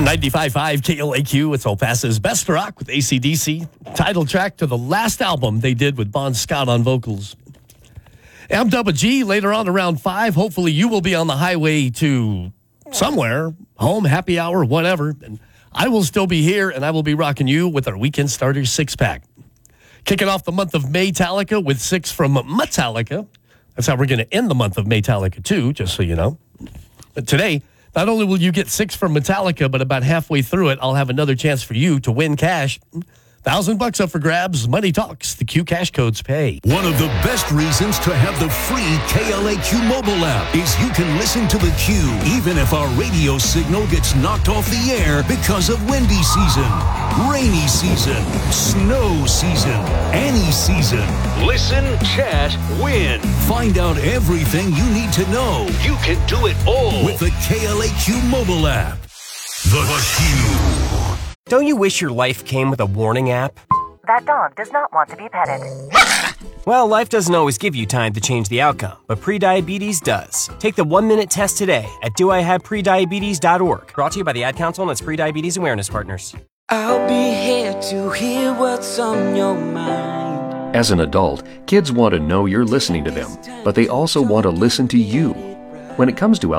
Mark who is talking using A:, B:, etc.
A: 95.5 KLAQ, it's El Paso's Best Rock with AC/DC. Title track to the last album they did with Bon Scott on vocals. I'm Double G. Later on around 5, hopefully you will be on the highway to somewhere, home, happy hour, whatever. And I will still be here, and I will be rocking you with our Weekend Starters 6-pack. Kicking off the month of Maytalica with 6 from Metallica. That's how we're going to end the month of Maytalica, too, just so you know. But today, not only will you get 6 from Metallica, but about halfway through it, I'll have another chance for you to win cash. $1,000 up for grabs. Money talks. The Q cash codes pay.
B: One of the best reasons to have the free KLAQ mobile app is you can listen to the Q even if our radio signal gets knocked off the air because of windy season, rainy season, snow season, any season. Listen, chat, win. Find out everything you need to know. You can do it all with the KLAQ mobile app. The Q.
C: Don't you wish your life came with a warning app?
D: That dog does not want to be petted.
C: Well, life doesn't always give you time to change the outcome, but prediabetes does. Take the 1-minute test today at doihaveprediabetes.org. Brought to you by the Ad Council and its Prediabetes Awareness Partners.
E: I'll be here to hear what's on your mind.
F: As an adult, kids want to know you're listening to them, but they also want to listen to you. When it comes to